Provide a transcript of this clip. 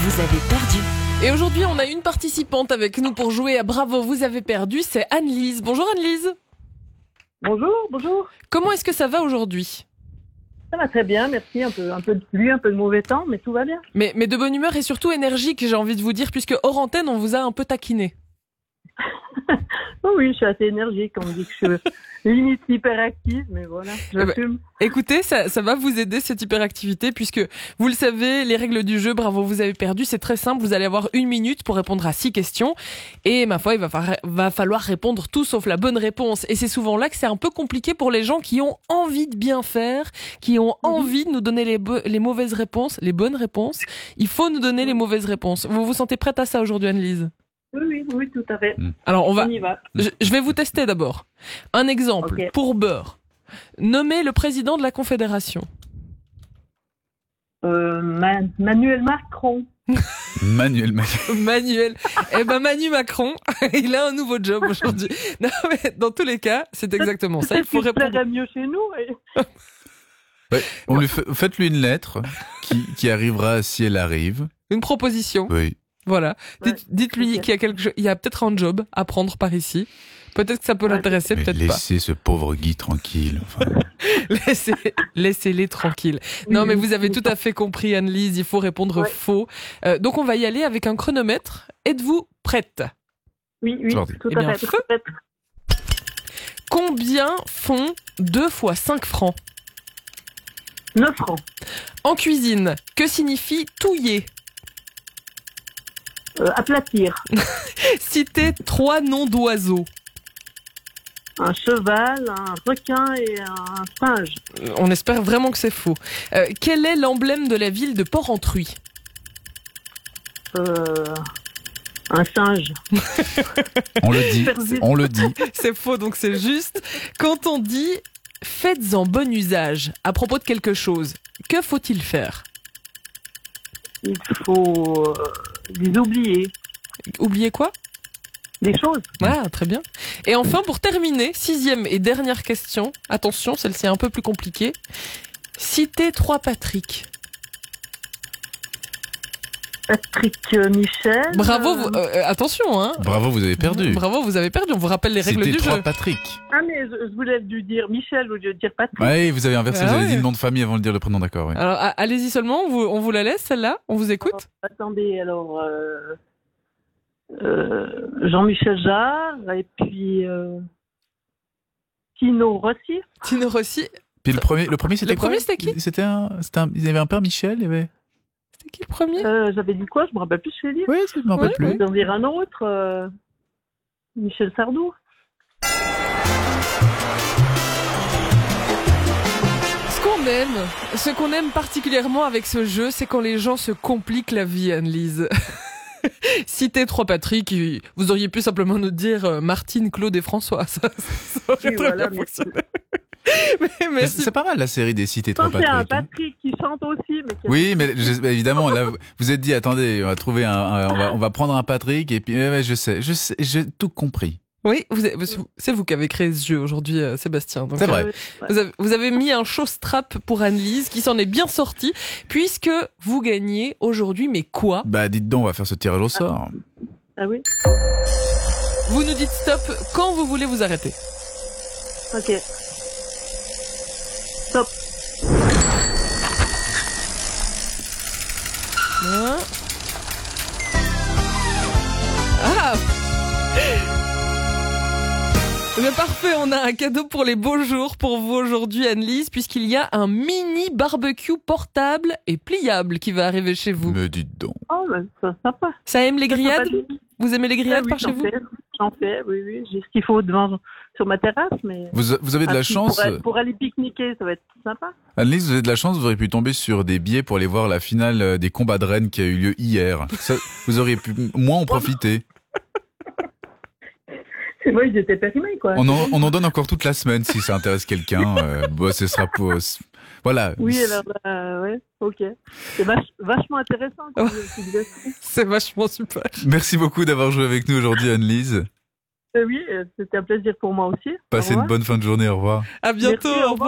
vous avez perdu. Et aujourd'hui, on a une participante avec nous pour jouer à Bravo, vous avez perdu, c'est Anne-Lise. Bonjour Anne-Lise. Bonjour. Comment est-ce que ça va aujourd'hui ? Ça va très bien, merci. Un peu de pluie, un peu de mauvais temps, mais tout va bien. Mais de bonne humeur et surtout énergique, j'ai envie de vous dire, puisque hors antenne, on vous a un peu taquiné. Oh oui, je suis assez énergique. On me dit que je suis limite hyperactive, mais voilà, j'assume. Écoutez, ça va vous aider cette hyperactivité, puisque vous le savez, les règles du jeu, Bravo, vous avez perdu, c'est très simple. Vous allez avoir 1 minute pour répondre à 6 questions. Et ma foi, il va falloir répondre tout sauf la bonne réponse. Et c'est souvent là que c'est un peu compliqué pour les gens qui ont envie de bien faire, qui ont envie de nous donner les mauvaises réponses, les bonnes réponses. Il faut nous donner les mauvaises réponses. Vous vous sentez prête à ça aujourd'hui, Anne-Lise ? Oui, tout à fait. Alors, on y va. Je vais vous tester d'abord. Un exemple, Okay. pour beurre. Nommez le président de la Confédération. Manuel Macron. Manuel. Eh ben, Manu Macron, il a un nouveau job aujourd'hui. Non, mais dans tous les cas, c'est exactement ça. Il faut Peut-être qu'il répondre. plairait mieux chez nous. Ouais, faites-lui une lettre qui arrivera si elle arrive. Une proposition. Oui. Voilà. Ouais. Dites-lui Ok. qu'il y a peut-être un job à prendre par ici. Peut-être que ça peut l'intéresser, Mais peut-être pas. laissez ce pauvre Guy tranquille. Enfin, Laissez-les tranquilles. Non, mais vous avez tout à fait compris, Anne-Lise, il faut répondre Ouais. faux. Donc, on va y aller avec un chronomètre. Êtes-vous prête ? Oui, Jordi. tout Eh bien, à fait. feu. Combien font 2 fois 5 francs ? 9 francs. En cuisine, que signifie touiller ? Aplatir. Citez 3 noms d'oiseaux. Un cheval, un requin et un singe. On espère vraiment que c'est faux. Quel est l'emblème de la ville de Porrentruy ? Un singe. on le dit. C'est faux, donc c'est juste. Quand on dit « faites-en bon usage » à propos de quelque chose, que faut-il faire ? Il faut les oublier. Oubliez quoi ? Des choses. Ah, très bien. Et enfin, pour terminer, 6e et dernière question. Attention, celle-ci est un peu plus compliquée. Citez 3 Patrick. Patrick Michel. Bravo, attention, hein. Bravo, vous avez perdu. Bravo, vous avez perdu. On vous rappelle les règles C'était du 3 jeu. Patrick. Ah, mais je voulais dû dire Michel au lieu de dire Patrick. Oui, vous avez inversé, Ah vous avez ouais. dit le nom de famille avant de dire le prénom, d'accord. Oui. Alors, allez-y seulement, on vous la laisse, celle-là. On vous écoute. Attendez, alors... Jean-Michel Jarre, et puis... Tino Rossi. Tino Rossi. Puis le premier c'était Le quoi ? premier, c'était qui ? Il y avait un père Michel, il y avait... C'était qui le premier ? J'avais dit quoi? Je me rappelle plus ce que j'ai dit. Oui, je m'en rappelle Oui, plus. Je vais en dire un autre. Michel Sardou. Ce qu'on aime particulièrement avec ce jeu, c'est quand les gens se compliquent la vie, Anne-Lise. Citez 3 Patrick, vous auriez pu simplement nous dire Martine, Claude et François. Ça aurait Oui, très voilà, bien mais fonctionné. Mais merci. C'est pas mal la série des cités Je 3 pense qu'il y a un Patrick. Patrick qui chante aussi. Mais qui a- Oui, mais évidemment, là, vous êtes dit, attendez, on va trouver on va prendre un Patrick, et puis, je sais, j'ai tout compris. Oui, c'est vous qui avez créé ce jeu aujourd'hui, Sébastien. Donc, C'est vrai. Vous avez mis un show strap pour Anne-Lise qui s'en est bien sortie, puisque vous gagnez aujourd'hui, mais quoi ? Bah, dites donc, on va faire ce tirage au sort. Ah oui. Vous nous dites stop quand vous voulez vous arrêter. Ok. Stop. Hein ? Ah ! Mais parfait, on a un cadeau pour les beaux jours pour vous aujourd'hui, Anne-Lise, puisqu'il y a un mini barbecue portable et pliable qui va arriver chez vous. Me dites donc. Oh, ben, c'est sympa. Ça aime les grillades ? Sympathique. Vous aimez les grillades Ah oui, par chez vous ? J'en fais, oui. J'ai ce qu'il faut devant sur ma terrasse, mais... Vous avez de la chance, Pour aller pique-niquer, ça va être sympa. Annelise, vous avez de la chance, vous auriez pu tomber sur des billets pour aller voir la finale des combats de Rennes qui a eu lieu hier. Ça, vous auriez pu moins en profiter. C'est moi, ils étaient périmés, quoi. On en donne encore toute la semaine si ça intéresse quelqu'un. Ce sera pour... Voilà. Oui, alors, ouais, ok. C'est vachement intéressant. Comme utilisation. C'est vachement super. Merci beaucoup d'avoir joué avec nous aujourd'hui, Annelise. Oui, c'était un plaisir pour moi aussi. Passez Au une revoir. bonne fin de journée, au revoir. À bientôt, Merci, au revoir.